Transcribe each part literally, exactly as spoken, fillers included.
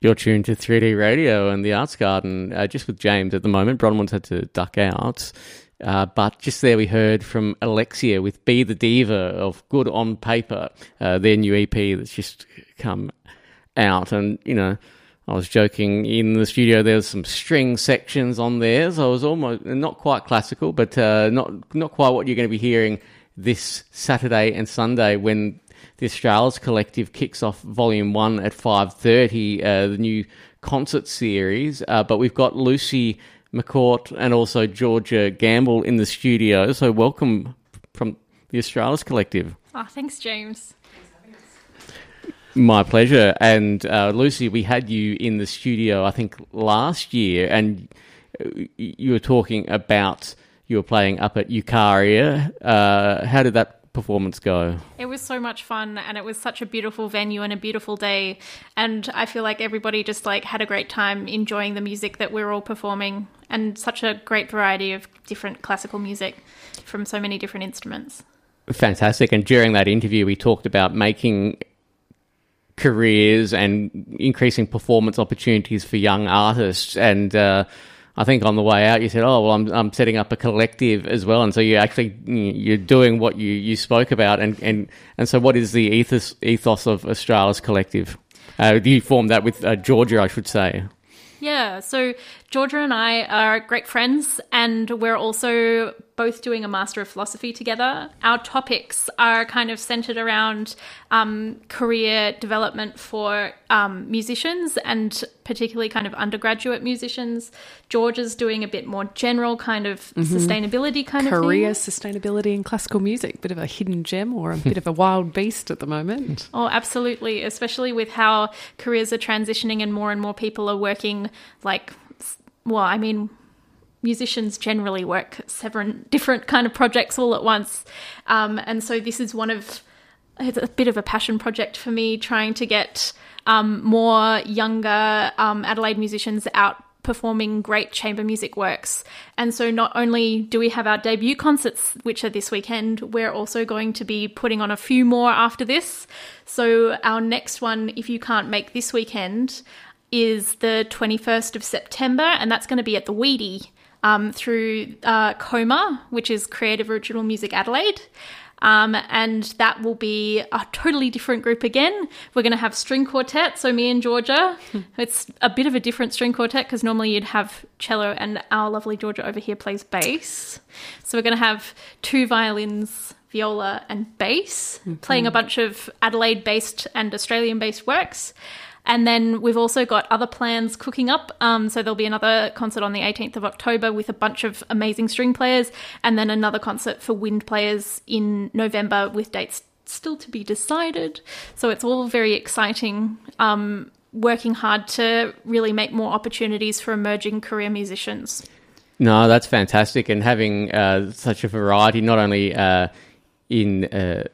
You're tuned to three D Radio and the Arts Garden, uh, just with James at the moment. Bronwyn's had to duck out. Uh, but just there we heard from Alexia with Be the Diva of Good on Paper, uh, their new E P that's just come out. And, you know, I was joking in the studio, there's some string sections on there, so I was almost, not quite classical, but uh, not not quite what you're going to be hearing this Saturday and Sunday when the Australis Collective kicks off Volume one at five thirty, uh, the new concert series. Uh, but we've got Lucy McCourt and also Georgia Gamble in the studio. So welcome from the Australis Collective. Oh, thanks, James. My pleasure. And uh, Lucy, we had you in the studio, I think, last year, and you were talking about you were playing up at Eucharia. Uh, how did that performance go? It was so much fun, and it was such a beautiful venue and a beautiful day, and I feel like everybody just like had a great time enjoying the music that we're all performing, and such a great variety of different classical music from so many different instruments. Fantastic. And during that interview we talked about making careers and increasing performance opportunities for young artists, and uh I think on the way out you said, oh, well, I'm I'm setting up a collective as well. And so you actually, you're doing what you, you spoke about. And, and, and so what is the ethos, ethos of Australis Collective? Uh, you formed that with uh, Georgia, I should say. Yeah, so Georgia and I are great friends, and we're also both doing a Master of Philosophy together. Our topics are kind of centered around um, career development for um, musicians, and particularly kind of undergraduate musicians. Georgia's doing a bit more general kind of mm-hmm. sustainability kind career of thing. Career sustainability in classical music, bit of a hidden gem or a bit of a wild beast at the moment. Oh, absolutely, especially with how careers are transitioning and more and more people are working like, well, I mean, musicians generally work seven different kind of projects all at once. Um, and so this is one of, it's a bit of a passion project for me, trying to get um, more younger um, Adelaide musicians out performing great chamber music works. And so not only do we have our debut concerts, which are this weekend, we're also going to be putting on a few more after this. So our next one, if you can't make this weekend, is the twenty-first of September, and that's going to be at the Weedy um, through uh, COMA, which is Creative Original Music Adelaide. Um, and that will be a totally different group again. We're going to have string quartet, so me and Georgia. It's a bit of a different string quartet because normally you'd have cello, and our lovely Georgia over here plays bass. So we're going to have two violins, viola and bass, mm-hmm. playing a bunch of Adelaide-based and Australian-based works. And then we've also got other plans cooking up. Um, so there'll be another concert on the eighteenth of October with a bunch of amazing string players, and then another concert for wind players in November with dates still to be decided. So it's all very exciting, um, working hard to really make more opportunities for emerging career musicians. No, that's fantastic. And having uh, such a variety, not only uh, in... Uh,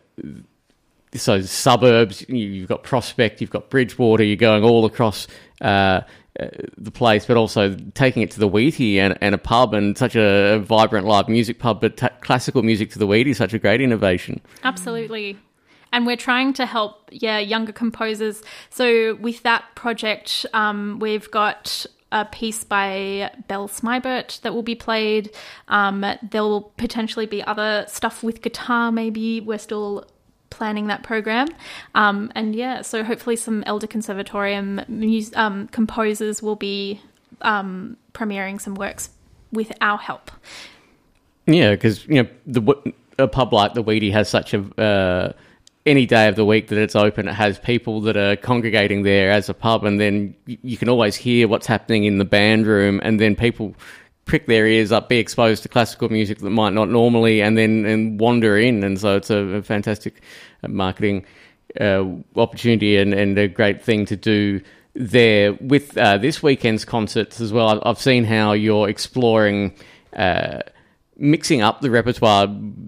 So suburbs, you've got Prospect, you've got Bridgewater, you're going all across uh, uh, the place, but also taking it to the Wheatie and, and a pub, and such a vibrant live music pub, but ta- classical music to the Wheatie, such a great innovation. Absolutely. And we're trying to help, yeah, younger composers. So with that project, um, we've got a piece by Belle Smybert that will be played. Um, there will potentially be other stuff with guitar, maybe. We're still planning that program. Um, and yeah, so hopefully some Elder Conservatorium mus- um, composers will be um, premiering some works with our help. Yeah, because, you know, the a pub like the Weedy has such a... Uh, any day of the week that it's open, it has people that are congregating there as a pub, and then you can always hear what's happening in the band room, and then people prick their ears up, be exposed to classical music that might not normally, and then and wander in. And so it's a, a fantastic marketing uh, opportunity and, and a great thing to do there. With uh, this weekend's concerts as well, I've, I've seen how you're exploring uh, mixing up the repertoire,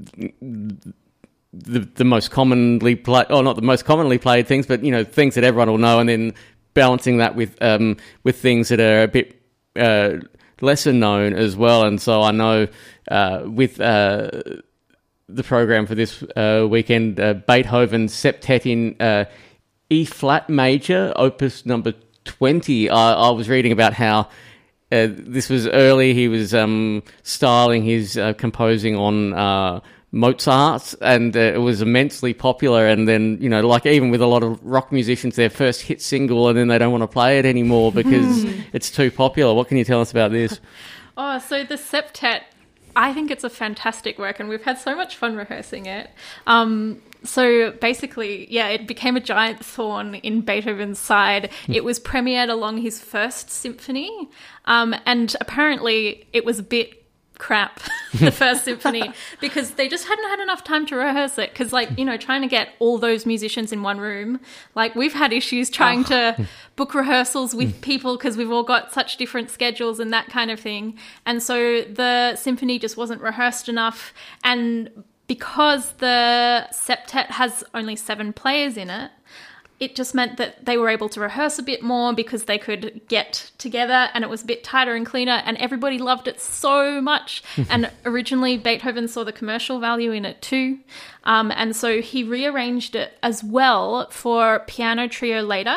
the the most commonly played, oh, not the most commonly played things, but, you know, things that everyone will know, and then balancing that with um with things that are a bit uh, lesser known as well. And so I know uh, with uh, the program for this uh, weekend, uh, Beethoven's Septet in uh, E flat major, opus number twenty, I, I was reading about how uh, this was early. He was um, styling his uh, composing on uh, Mozart, and uh, it was immensely popular. And then, you know, like even with a lot of rock musicians, their first hit single, and then they don't want to play it anymore because it's too popular. What can you tell us about this? Oh, so the septet, I think it's a fantastic work, and we've had so much fun rehearsing it. Um, so basically, yeah, it became a giant thorn in Beethoven's side. It was premiered along his first symphony, um, and apparently it was a bit crap, the first symphony, because they just hadn't had enough time to rehearse it. Because, like, you know, trying to get all those musicians in one room, like, we've had issues trying oh. to book rehearsals with people because we've all got such different schedules and that kind of thing. And so the symphony just wasn't rehearsed enough. And because the septet has only seven players in it, it just meant that they were able to rehearse a bit more because they could get together, and it was a bit tighter and cleaner, and everybody loved it so much. And originally Beethoven saw the commercial value in it too. Um, and so he rearranged it as well for piano trio later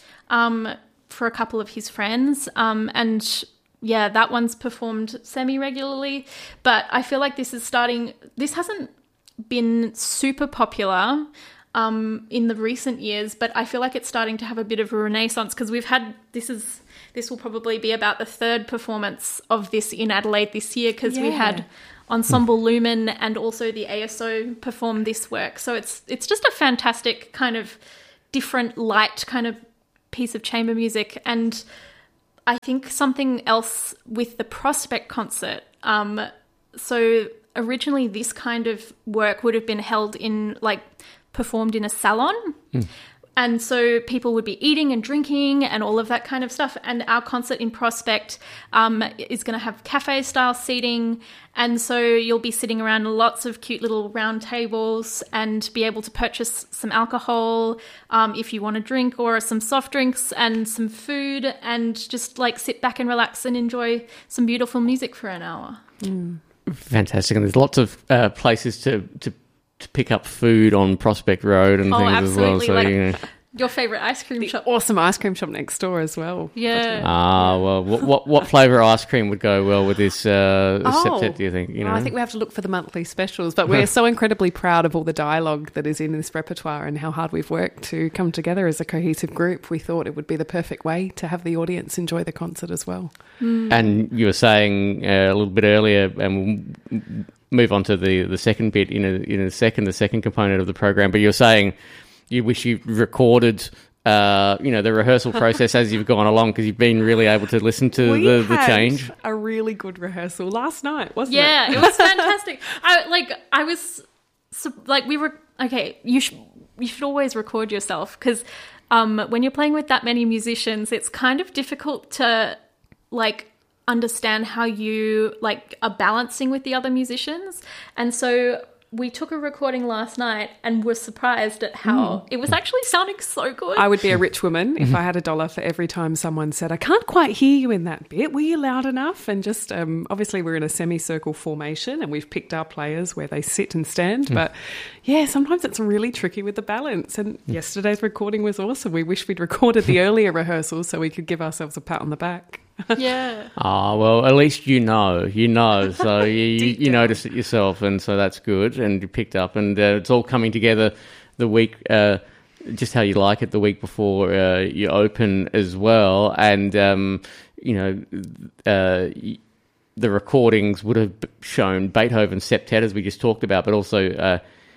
um, for a couple of his friends. Um, and yeah, that one's performed semi-regularly. But I feel like this is starting... This hasn't been super popular Um, in the recent years, but I feel like it's starting to have a bit of a renaissance because we've had this is this will probably be about the third performance of this in Adelaide this year because Yeah. we had Ensemble Lumen and also the A S O perform this work. So it's it's just a fantastic kind of different light kind of piece of chamber music. And I think something else with the Prospect concert. Um, so originally this kind of work would have been held in like performed in a salon. Mm. And so people would be eating and drinking and all of that kind of stuff. And our concert in Prospect um, is going to have cafe-style seating. And so you'll be sitting around lots of cute little round tables and be able to purchase some alcohol um, if you want a drink, or some soft drinks and some food, and just like sit back and relax and enjoy some beautiful music for an hour. Mm. Fantastic. And there's lots of uh, places to, to to pick up food on Prospect Road and oh, things absolutely. as well. So, like, you know. Your favourite ice cream shop. Awesome ice cream shop next door as well. Yeah. Ah, well, what what, what flavour ice cream would go well with this uh, Oh. septet, do you think? You know? Well, I think we have to look for the monthly specials, but we're so incredibly proud of all the dialogue that is in this repertoire and how hard we've worked to come together as a cohesive group. We thought it would be the perfect way to have the audience enjoy the concert as well. Mm. And you were saying uh, a little bit earlier, and we'll move on to the, the second bit in a, in a second, the second component of the program, but you were saying you wish you recorded uh, you know, the rehearsal process as you've gone along, because you've been really able to listen to we the, the had change. A really good rehearsal last night, wasn't yeah, it? Yeah, it was fantastic. I like. I was so, like, we were okay. You should you should always record yourself, because um, when you're playing with that many musicians, it's kind of difficult to like understand how you like are balancing with the other musicians, and so we took a recording last night and were surprised at how mm. it was actually sounding so good. I would be a rich woman if I had a dollar for every time someone said, I can't quite hear you in that bit. Were you loud enough? And just, um, obviously we're in a semicircle formation and we've picked our players where they sit and stand. Mm. But yeah, sometimes it's really tricky with the balance. And mm. yesterday's recording was awesome. We wish we'd recorded the earlier rehearsals so we could give ourselves a pat on the back. Yeah. Ah, well, at least you know, you know, so you, you, you notice it yourself, and so that's good, and you picked up, and uh, it's all coming together the week, uh, just how you like it, the week before uh, you open as well, and, um, you know, uh, the recordings would have shown Beethoven's septet, as we just talked about, but also uh,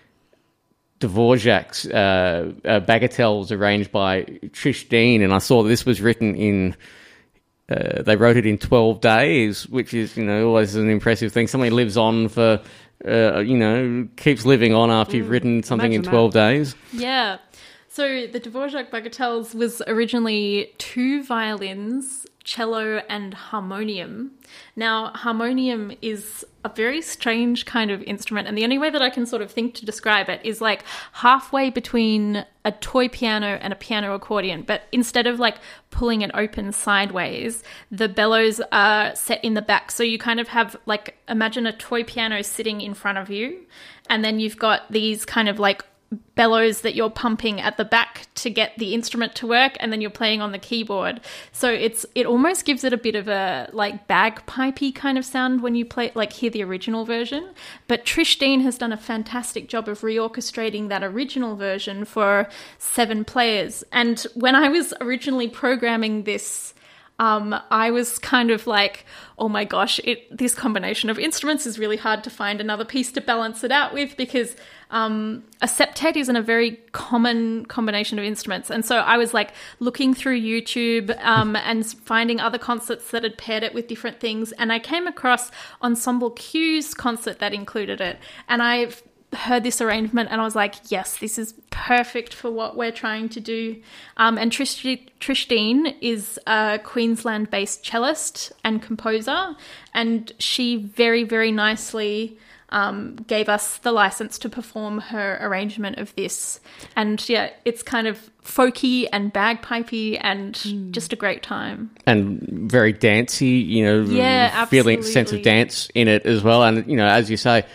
Dvorak's uh, uh, bagatelles arranged by Trish Dean, and I saw that this was written in... Uh, they wrote it in twelve days, which is, you know, always an impressive thing. Somebody lives on for, uh, you know, keeps living on after you've written something in twelve that. days. Yeah. So the Dvorak Bagatelles was originally two violins, cello and harmonium. Now, harmonium is a very strange kind of instrument, and the only way that I can sort of think to describe it is like halfway between a toy piano and a piano accordion, but instead of like pulling it open sideways, the bellows are set in the back. So you kind of have like, imagine a toy piano sitting in front of you, and then you've got these kind of like bellows that you're pumping at the back to get the instrument to work, and then you're playing on the keyboard. So it's it almost gives it a bit of a like bagpipey kind of sound when you play, like hear the original version. But Trish Dean has done a fantastic job of reorchestrating that original version for seven players. And when I was originally programming this, Um, I was kind of like, oh my gosh, it, this combination of instruments is really hard to find another piece to balance it out with, because um, a septet isn't a very common combination of instruments. And so I was like looking through YouTube um, and finding other concerts that had paired it with different things. And I came across Ensemble Q's concert that included it. And I've heard this arrangement and I was like, yes, this is perfect for what we're trying to do. Um, and Trish, Trish Dean is a Queensland-based cellist and composer, and she very, very nicely um, gave us the license to perform her arrangement of this. And yeah, it's kind of folky and bagpipey and mm. just a great time. And very dancey, you know, yeah, feeling sense of dance in it as well. And, you know, as you say,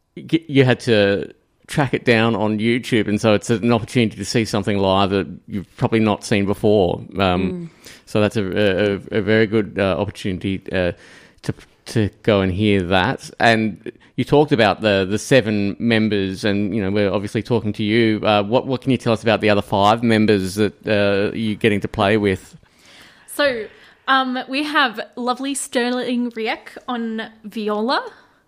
you had to track it down on YouTube, and so it's an opportunity to see something live that you've probably not seen before. Um, mm. So that's a, a, a very good uh, opportunity uh, to to go and hear that. And you talked about the the seven members, and you know we're obviously talking to you. Uh, what what can you tell us about the other five members that uh, you're getting to play with? So um, we have lovely Sterling Rieck on viola.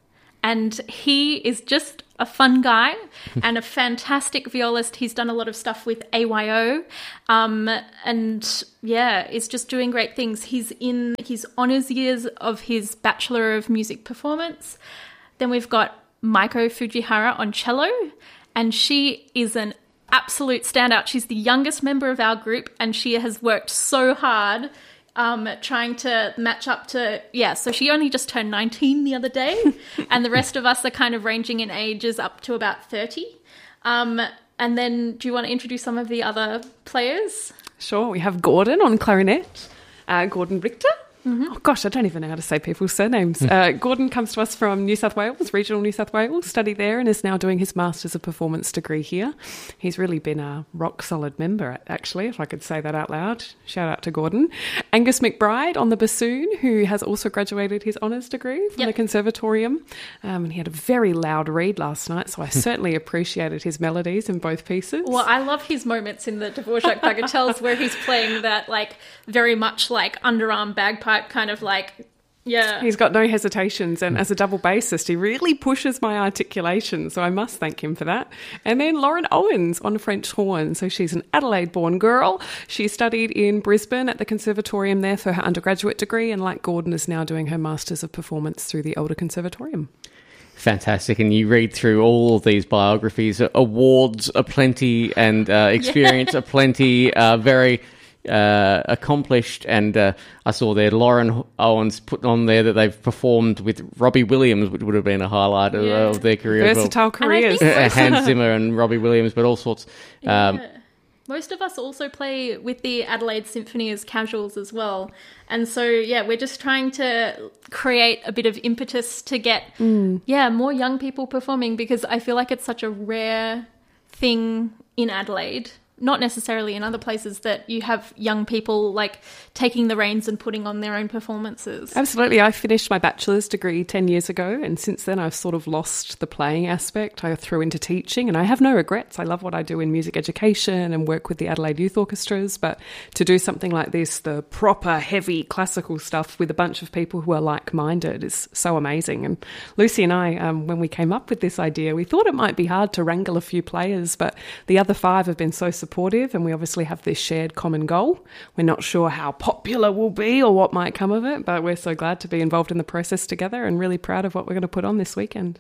And he is just a fun guy and a fantastic violist. He's done a lot of stuff with A Y O, um, and yeah, is just doing great things. He's in his honours years of his Bachelor of Music Performance. Then we've got Maiko Fujihara on cello, and she is an absolute standout. She's the youngest member of our group, and she has worked so hard Um, trying to match up to, yeah, so she only just turned nineteen the other day, and the rest of us are kind of ranging in ages up to about thirty. Um, and then do you want to introduce some of the other players? Sure, we have Gordon on clarinet, uh, Gordon Richter. Mm-hmm. Oh gosh, I don't even know how to say people's surnames. Uh, Gordon comes to us from New South Wales, regional New South Wales, studied there and is now doing his Masters of Performance degree here. He's really been a rock solid member, actually, if I could say that out loud. Shout out to Gordon. Angus McBride on the bassoon, who has also graduated his honours degree from yep. the Conservatorium. Um, and he had a very loud read last night, so I certainly appreciated his melodies in both pieces. Well, I love his moments in the Dvorak Bagatelles where he's playing that like very much like underarm bagpipe kind of like, yeah. He's got no hesitations, and as a double bassist, he really pushes my articulation, so I must thank him for that. And then Lauren Owens on French horn. So she's an Adelaide-born girl. She studied in Brisbane at the Conservatorium there for her undergraduate degree, and like Gordon, is now doing her Masters of Performance through the Elder Conservatorium. Fantastic. And you read through all of these biographies, awards aplenty and uh, experience yeah. aplenty, uh, very... Uh, accomplished, and uh, I saw there Lauren Owens put on there that they've performed with Robbie Williams, which would have been a highlight of, yeah. of their career. Versatile well. careers. Hans Zimmer and Robbie Williams, but all sorts. Um, yeah. Most of us also play with the Adelaide Symphony as casuals as well. And so, yeah, we're just trying to create a bit of impetus to get, mm. yeah, more young people performing, because I feel like it's such a rare thing in Adelaide. Not necessarily in other places, that you have young people like taking the reins and putting on their own performances. Absolutely. I finished my bachelor's degree ten years ago, and since then I've sort of lost the playing aspect. I threw into teaching, and I have no regrets. I love what I do in music education and work with the Adelaide Youth Orchestras, but to do something like this, the proper heavy classical stuff with a bunch of people who are like-minded, is so amazing. And Lucy and I, um, when we came up with this idea, we thought it might be hard to wrangle a few players, but the other five have been so supportive. Supportive, and we obviously have this shared common goal. We're not sure how popular we'll be or what might come of it, but we're so glad to be involved in the process together, and really proud of what we're going to put on this weekend.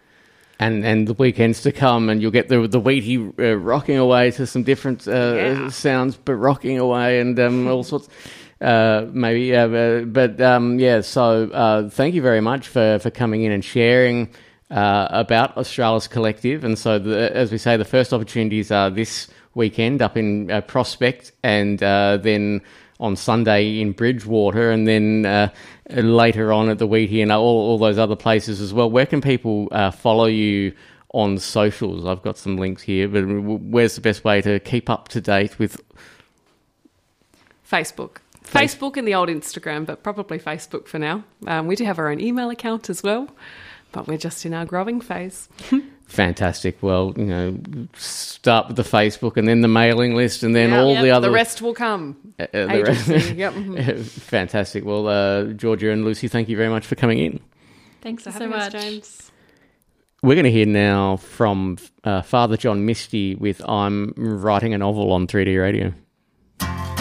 And and the weekends to come, and you'll get the the Wheatie uh, rocking away to some different uh, yeah. sounds, but rocking away and um, all sorts. Uh, maybe, uh, but um, yeah. So uh, thank you very much for for coming in and sharing uh, about Australis Collective. And so, the, as we say, the first opportunities are this weekend up in uh, Prospect, and uh, then on Sunday in Bridgewater, and then uh, later on at the Wheatie and all, all those other places as well. Where can people uh, follow you on socials. I've got some links here, but where's the best way to keep up to date with Facebook? Facebook and the old Instagram, but probably Facebook for now. Um, we do have our own email account as well, but we're just in our growing phase. Fantastic. Well, you know, start with the Facebook and then the mailing list and then Yeah, all yep, the other... The rest will come. Uh, the Agency, rest- yep. mhm. Fantastic. Well, uh, Georgia and Lucy, thank you very much for coming in. Thanks For so having us, much. James. We're going to hear now from uh, Father John Misty with I'm Writing a Novel on three D Radio.